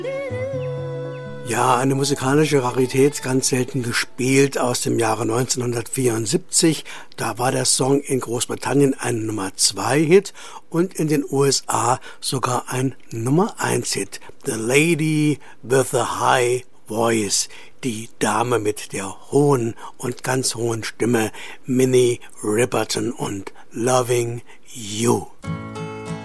Ja, eine musikalische Rarität, ganz selten gespielt, aus dem Jahre 1974. Da war der Song in Großbritannien ein Nummer-2-Hit und in den USA sogar ein Nummer-1-Hit. The Lady with the High Voice, die Dame mit der hohen und ganz hohen Stimme, Minnie Riperton und Loving You.